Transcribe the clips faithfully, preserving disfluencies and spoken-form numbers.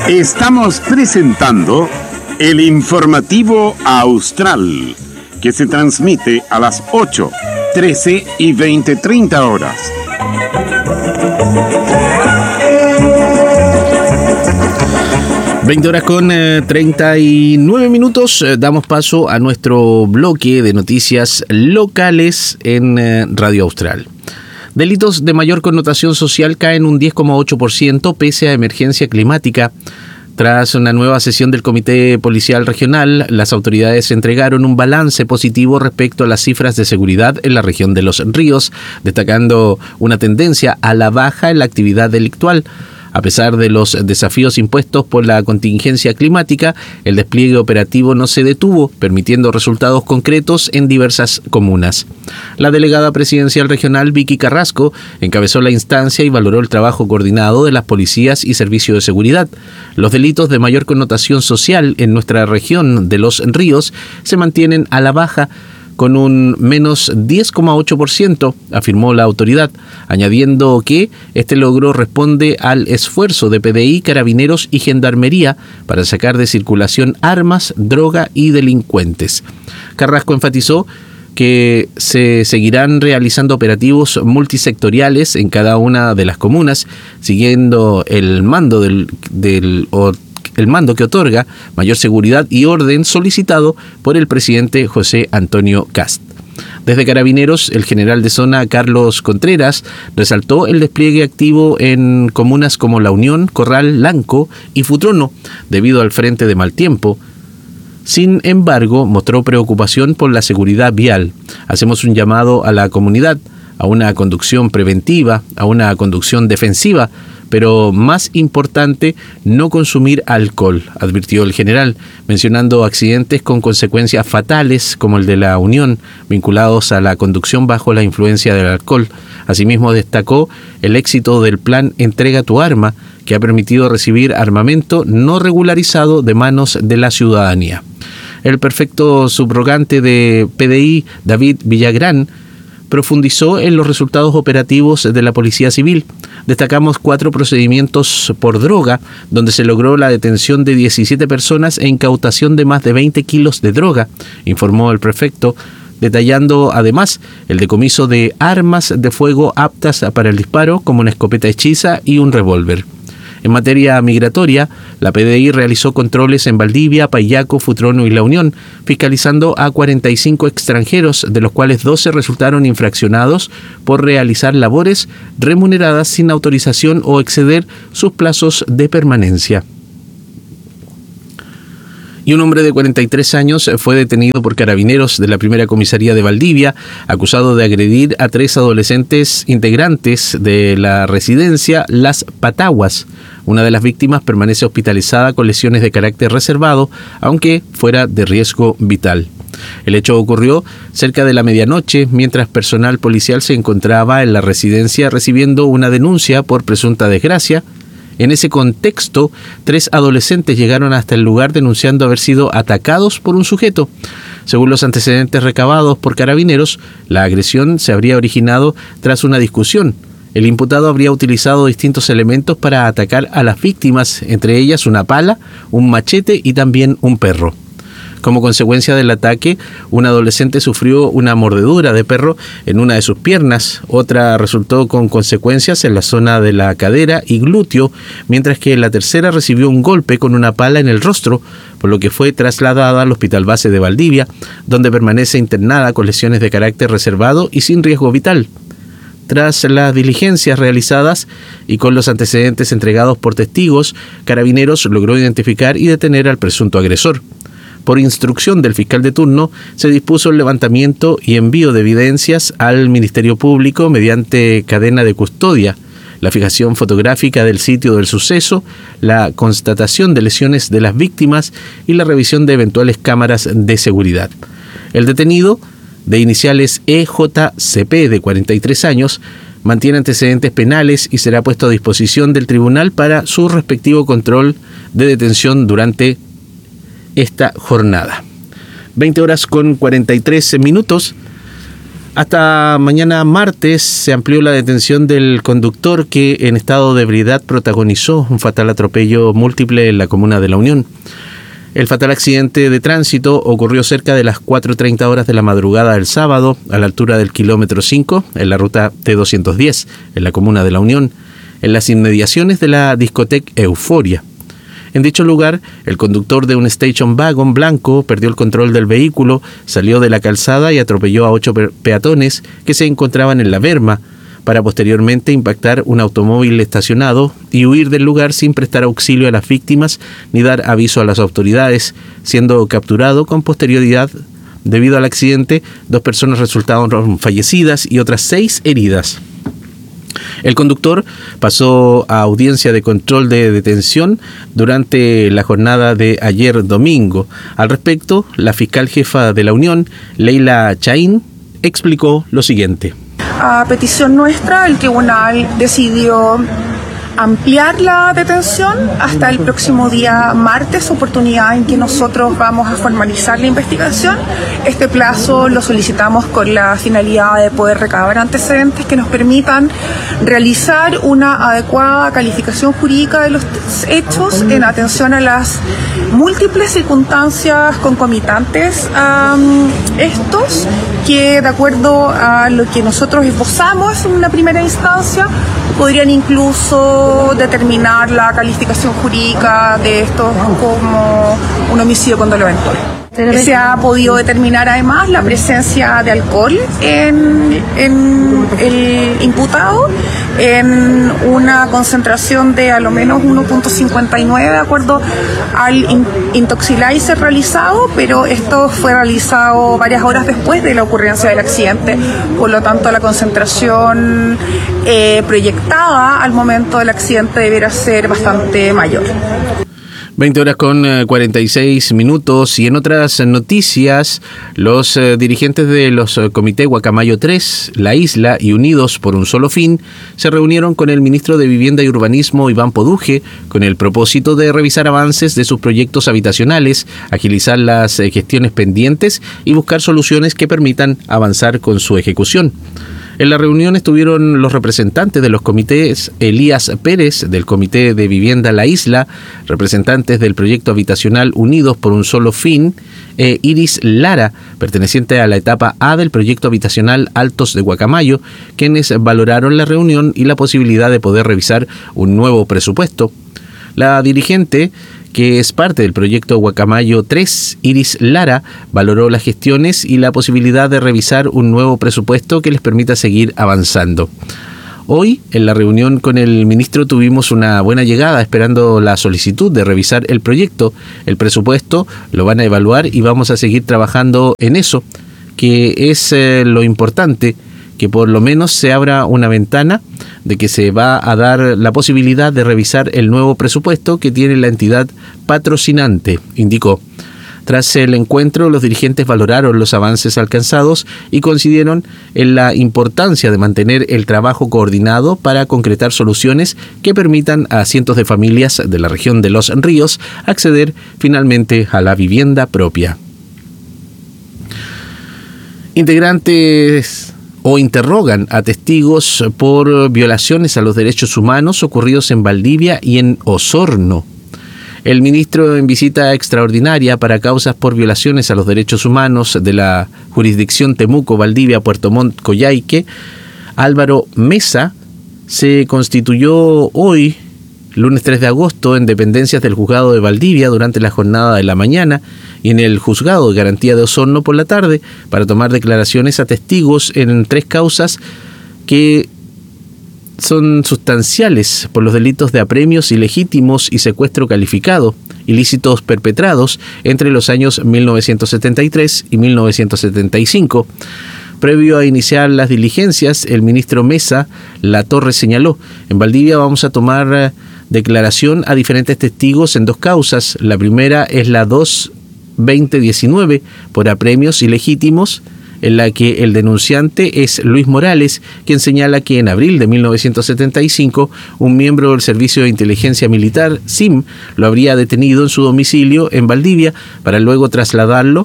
Estamos presentando el informativo Austral, que se transmite a las ocho, trece y veinte treinta horas. veinte horas con eh, treinta y nueve minutos, eh, damos paso a nuestro bloque de noticias locales en eh, Radio Austral. Delitos de mayor connotación social caen un diez coma ocho por ciento pese a emergencia climática. Tras una nueva sesión del Comité Policial Regional, las autoridades entregaron un balance positivo respecto a las cifras de seguridad en la región de Los Ríos, destacando una tendencia a la baja en la actividad delictual. A pesar de los desafíos impuestos por la contingencia climática, el despliegue operativo no se detuvo, permitiendo resultados concretos en diversas comunas. La delegada presidencial regional, Vicky Carrasco, encabezó la instancia y valoró el trabajo coordinado de las policías y servicios de seguridad. Los delitos de mayor connotación social en nuestra región de Los Ríos se mantienen a la baja, con un menos diez coma ocho por ciento, afirmó la autoridad, añadiendo que este logro responde al esfuerzo de P D I, Carabineros y Gendarmería para sacar de circulación armas, droga y delincuentes. Carrasco enfatizó que se seguirán realizando operativos multisectoriales en cada una de las comunas, siguiendo el mando del, del el mando que otorga mayor seguridad y orden solicitado por el presidente José Antonio Kast. Desde Carabineros, el general de zona Carlos Contreras resaltó el despliegue activo en comunas como La Unión, Corral, Lanco y Futrono, debido al frente de mal tiempo. Sin embargo, mostró preocupación por la seguridad vial. Hacemos un llamado a la comunidad, a una conducción preventiva, a una conducción defensiva, pero más importante, no consumir alcohol, advirtió el general, mencionando accidentes con consecuencias fatales como el de La Unión, vinculados a la conducción bajo la influencia del alcohol. Asimismo, destacó el éxito del plan Entrega tu arma, que ha permitido recibir armamento no regularizado de manos de la ciudadanía. El prefecto subrogante de P D I, David Villagrán, profundizó en los resultados operativos de la Policía Civil. Destacamos cuatro procedimientos por droga, donde se logró la detención de diecisiete personas e incautación de más de veinte kilos de droga, informó el prefecto, detallando además el decomiso de armas de fuego aptas para el disparo, como una escopeta hechiza y un revólver. En materia migratoria, la P D I realizó controles en Valdivia, Payaco, Futrono y La Unión, fiscalizando a cuarenta y cinco extranjeros, de los cuales doce resultaron infraccionados por realizar labores remuneradas sin autorización o exceder sus plazos de permanencia. Y un hombre de cuarenta y tres años fue detenido por carabineros de la primera comisaría de Valdivia, acusado de agredir a tres adolescentes integrantes de la residencia Las Pataguas. Una de las víctimas permanece hospitalizada con lesiones de carácter reservado, aunque fuera de riesgo vital. El hecho ocurrió cerca de la medianoche, mientras personal policial se encontraba en la residencia recibiendo una denuncia por presunta desgracia. En ese contexto, tres adolescentes llegaron hasta el lugar denunciando haber sido atacados por un sujeto. Según los antecedentes recabados por carabineros, la agresión se habría originado tras una discusión. El imputado habría utilizado distintos elementos para atacar a las víctimas, entre ellas una pala, un machete y también un perro. Como consecuencia del ataque, un adolescente sufrió una mordedura de perro en una de sus piernas, otra resultó con consecuencias en la zona de la cadera y glúteo, mientras que la tercera recibió un golpe con una pala en el rostro, por lo que fue trasladada al Hospital Base de Valdivia, donde permanece internada con lesiones de carácter reservado y sin riesgo vital. Tras las diligencias realizadas y con los antecedentes entregados por testigos, Carabineros logró identificar y detener al presunto agresor. Por instrucción del fiscal de turno, se dispuso el levantamiento y envío de evidencias al Ministerio Público mediante cadena de custodia, la fijación fotográfica del sitio del suceso, la constatación de lesiones de las víctimas y la revisión de eventuales cámaras de seguridad. El detenido, de iniciales E J C P, de cuarenta y tres años, mantiene antecedentes penales y será puesto a disposición del tribunal para su respectivo control de detención durante esta jornada. veinte horas con cuarenta y tres minutos. Hasta mañana martes se amplió la detención del conductor que en estado de ebriedad protagonizó un fatal atropello múltiple en la comuna de La Unión. El fatal accidente de tránsito ocurrió cerca de las cuatro treinta horas de la madrugada del sábado, a la altura del kilómetro cinco, en la ruta T doscientos diez, en la comuna de La Unión, en las inmediaciones de la discoteca Euforia. En dicho lugar, el conductor de un station wagon blanco perdió el control del vehículo, salió de la calzada y atropelló a ocho peatones que se encontraban en la berma, para posteriormente impactar un automóvil estacionado y huir del lugar sin prestar auxilio a las víctimas ni dar aviso a las autoridades, siendo capturado con posterioridad. Debido al accidente, dos personas resultaron fallecidas y otras seis heridas. El conductor pasó a audiencia de control de detención durante la jornada de ayer domingo. Al respecto, la fiscal jefa de La Unión, Leila Chaín, explicó lo siguiente. A petición nuestra, el tribunal decidió ampliar la detención hasta el próximo día martes, oportunidad en que nosotros vamos a formalizar la investigación. Este plazo lo solicitamos con la finalidad de poder recabar antecedentes que nos permitan realizar una adecuada calificación jurídica de los hechos en atención a las múltiples circunstancias concomitantes a um, estos, que de acuerdo a lo que nosotros esbozamos en una primera instancia, podrían incluso determinar la calificación jurídica de estos como un homicidio con dolo eventual. Se ha podido determinar además la presencia de alcohol en, en el imputado en una concentración de a lo menos uno punto cincuenta y nueve de acuerdo al in, intoxilizer realizado, pero esto fue realizado varias horas después de la ocurrencia del accidente, por lo tanto la concentración eh, proyectada al momento del accidente debiera ser bastante mayor. veinte horas con cuarenta y seis minutos. Y en otras noticias, los eh, dirigentes de los eh, comités Guacamayo tres, La Isla y Unidos por un Solo Fin se reunieron con el ministro de Vivienda y Urbanismo, Iván Poduje, con el propósito de revisar avances de sus proyectos habitacionales, agilizar las eh, gestiones pendientes y buscar soluciones que permitan avanzar con su ejecución. En la reunión estuvieron los representantes de los comités Elías Pérez, del Comité de Vivienda La Isla, representantes del proyecto habitacional Unidos por un Solo Fin, e Iris Lara, perteneciente a la etapa A del proyecto habitacional Altos de Guacamayo, quienes valoraron la reunión y la posibilidad de poder revisar un nuevo presupuesto. La dirigente, que es parte del proyecto Guacamayo tres, Iris Lara, valoró las gestiones y la posibilidad de revisar un nuevo presupuesto que les permita seguir avanzando. Hoy, en la reunión con el ministro, tuvimos una buena llegada, esperando la solicitud de revisar el proyecto. El presupuesto lo van a evaluar y vamos a seguir trabajando en eso, que es eh, lo importante, que por lo menos se abra una ventana de que se va a dar la posibilidad de revisar el nuevo presupuesto que tiene la entidad patrocinante, indicó. Tras el encuentro, los dirigentes valoraron los avances alcanzados y coincidieron en la importancia de mantener el trabajo coordinado para concretar soluciones que permitan a cientos de familias de la región de Los Ríos acceder finalmente a la vivienda propia. Integrantes o interrogan a testigos por violaciones a los derechos humanos ocurridos en Valdivia y en Osorno. El ministro en visita extraordinaria para causas por violaciones a los derechos humanos de la jurisdicción Temuco, Valdivia, Puerto Montt, Coyhaique, Álvaro Mesa, se constituyó hoy, lunes tres de agosto, en dependencias del juzgado de Valdivia durante la jornada de la mañana y en el juzgado de garantía de Osorno por la tarde para tomar declaraciones a testigos en tres causas que son sustanciales por los delitos de apremios ilegítimos y secuestro calificado, ilícitos perpetrados entre los años mil novecientos setenta y tres y mil novecientos setenta y cinco. Previo a iniciar las diligencias, el ministro Mesa Latorre señaló: en Valdivia vamos a tomar declaración a diferentes testigos en dos causas. La primera es la dos veinte diecinueve por apremios ilegítimos, en la que el denunciante es Luis Morales, quien señala que en abril de mil novecientos setenta y cinco un miembro del Servicio de Inteligencia Militar, S I M, lo habría detenido en su domicilio en Valdivia para luego trasladarlo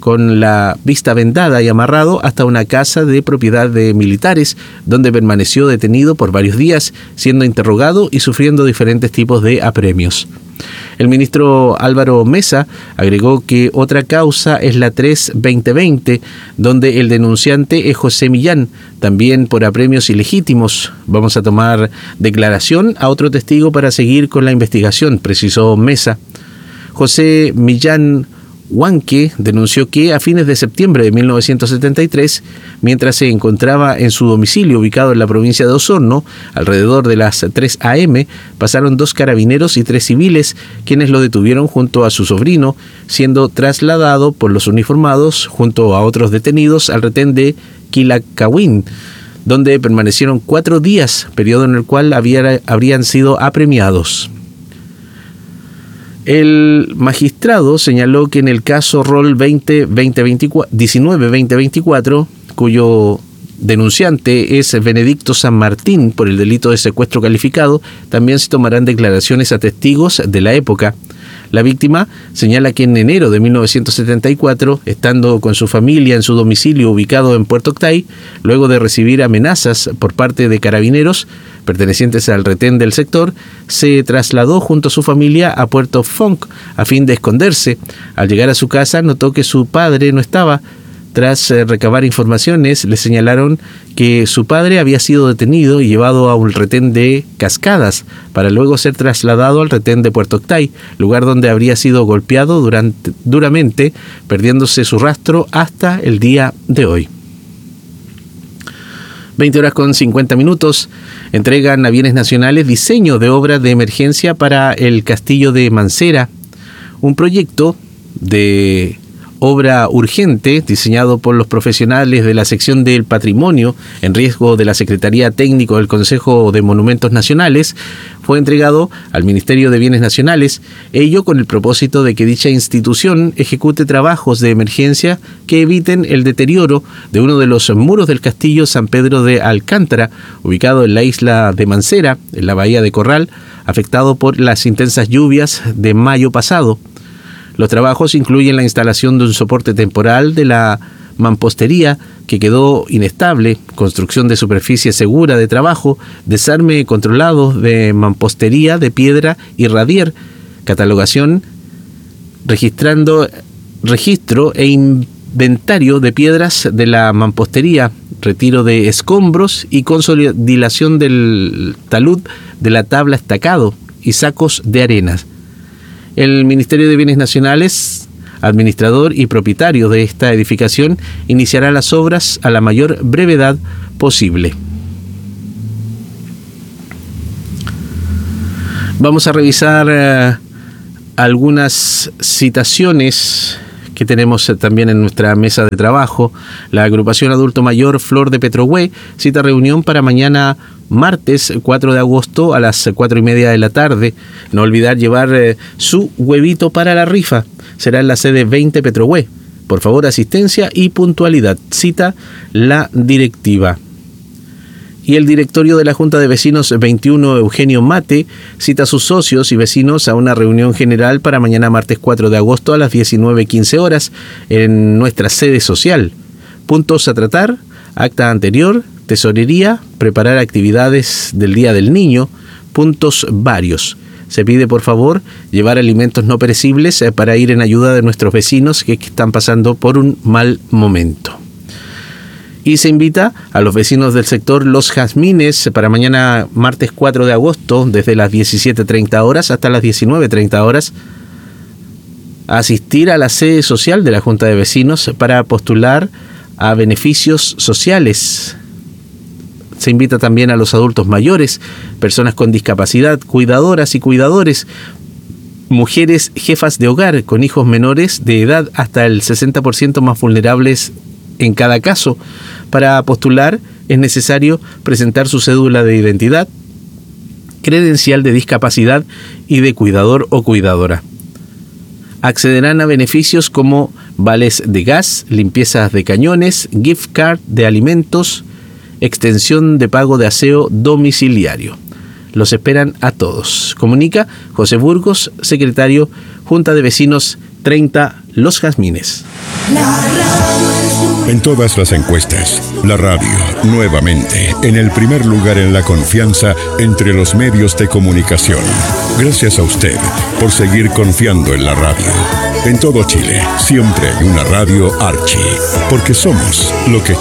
con la vista vendada y amarrado hasta una casa de propiedad de militares, donde permaneció detenido por varios días, siendo interrogado y sufriendo diferentes tipos de apremios. El ministro Álvaro Mesa agregó que otra causa es la tres barra veinte veinte, donde el denunciante es José Millán, también por apremios ilegítimos. Vamos a tomar declaración a otro testigo para seguir con la investigación, precisó Mesa. José Millán Huanque denunció que a fines de septiembre de mil novecientos setenta y tres, mientras se encontraba en su domicilio ubicado en la provincia de Osorno, alrededor de las tres a eme, pasaron dos carabineros y tres civiles, quienes lo detuvieron junto a su sobrino, siendo trasladado por los uniformados junto a otros detenidos al retén de Quilacahuín, donde permanecieron cuatro días, periodo en el cual había, habrían sido apremiados. El magistrado señaló que en el caso Rol veinte veinte veinticuatro, diecinueve veinte veinticuatro, cuyo denunciante es Benedicto San Martín por el delito de secuestro calificado, también se tomarán declaraciones a testigos de la época. La víctima señala que en enero de mil novecientos setenta y cuatro, estando con su familia en su domicilio ubicado en Puerto Octay, luego de recibir amenazas por parte de carabineros pertenecientes al retén del sector, se trasladó junto a su familia a Puerto Fonk a fin de esconderse. Al llegar a su casa notó que su padre no estaba. Tras eh, recabar informaciones, le señalaron que su padre había sido detenido y llevado a un retén de Cascadas, para luego ser trasladado al retén de Puerto Octay, lugar donde habría sido golpeado durante, duramente, perdiéndose su rastro hasta el día de hoy. veinte horas con cincuenta minutos, entregan a Bienes Nacionales diseño de obra de emergencia para el Castillo de Mancera, un proyecto de obra urgente diseñado por los profesionales de la sección del patrimonio en riesgo de la Secretaría Técnico del Consejo de Monumentos Nacionales, fue entregado al Ministerio de Bienes Nacionales, ello con el propósito de que dicha institución ejecute trabajos de emergencia que eviten el deterioro de uno de los muros del Castillo San Pedro de Alcántara, ubicado en la isla de Mancera, en la bahía de Corral, afectado por las intensas lluvias de mayo pasado. Los trabajos incluyen la instalación de un soporte temporal de la mampostería que quedó inestable, construcción de superficie segura de trabajo, desarme controlado de mampostería de piedra y radier, catalogación, registrando registro e inventario de piedras de la mampostería, retiro de escombros y consolidación del talud de la tabla estacado y sacos de arenas. El Ministerio de Bienes Nacionales, administrador y propietario de esta edificación, iniciará las obras a la mayor brevedad posible. Vamos a revisar eh, algunas citaciones que tenemos también en nuestra mesa de trabajo. La agrupación adulto mayor Flor de Petrohue cita reunión para mañana martes cuatro de agosto a las cuatro y media de la tarde. No olvidar llevar eh, su huevito para la rifa. Será en la sede veinte Petrohue. Por favor, asistencia y puntualidad. Cita la directiva. Y el directorio de la Junta de Vecinos veintiuno, Eugenio Mate, cita a sus socios y vecinos a una reunión general para mañana martes cuatro de agosto a las diecinueve quince horas en nuestra sede social. Puntos a tratar: acta anterior, tesorería, preparar actividades del Día del Niño, puntos varios. Se pide, por favor, llevar alimentos no perecibles para ir en ayuda de nuestros vecinos que están pasando por un mal momento. Y se invita a los vecinos del sector Los Jazmines para mañana martes cuatro de agosto, desde las diecisiete treinta horas hasta las diecinueve treinta horas, a asistir a la sede social de la Junta de Vecinos para postular a beneficios sociales. Se invita también a los adultos mayores, personas con discapacidad, cuidadoras y cuidadores, mujeres jefas de hogar con hijos menores de edad hasta el sesenta por ciento más vulnerables en cada caso. Para postular es necesario presentar su cédula de identidad, credencial de discapacidad y de cuidador o cuidadora. Accederán a beneficios como vales de gas, limpiezas de cañones, gift card de alimentos, extensión de pago de aseo domiciliario. Los esperan a todos. Comunica José Burgos, secretario, Junta de Vecinos treinta Los Jazmines. En todas las encuestas, la radio, nuevamente, en el primer lugar en la confianza entre los medios de comunicación. Gracias a usted por seguir confiando en la radio. En todo Chile, siempre hay una radio Archie, porque somos lo que